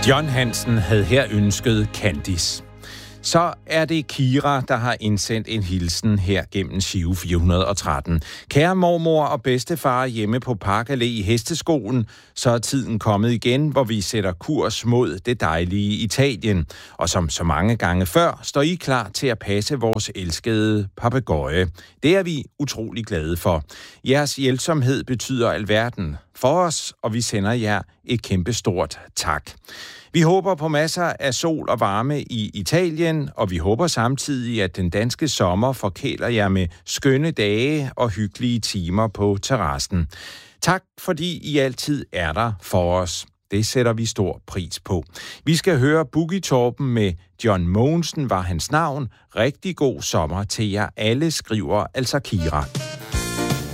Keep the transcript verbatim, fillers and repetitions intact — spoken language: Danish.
John Hansen havde her ønsket Candice. Så er det Kira, der har indsendt en hilsen her gennem Giro fire hundrede og tretten. Kære mormor og bedstefar hjemme på Park Allé i Hesteskolen, så er tiden kommet igen, hvor vi sætter kurs mod det dejlige Italien. Og som så mange gange før, står I klar til at passe vores elskede papegøje. Det er vi utrolig glade for. Jeres hjælpsomhed betyder alverden for os, og vi sender jer et kæmpestort tak. Vi håber på masser af sol og varme i Italien, og vi håber samtidig, at den danske sommer forkæler jer med skønne dage og hyggelige timer på terrassen. Tak, fordi I altid er der for os. Det sætter vi stor pris på. Vi skal høre Boogie Torben med John Mogensen var hans navn. Rigtig god sommer til jer alle, skriver altså Kira.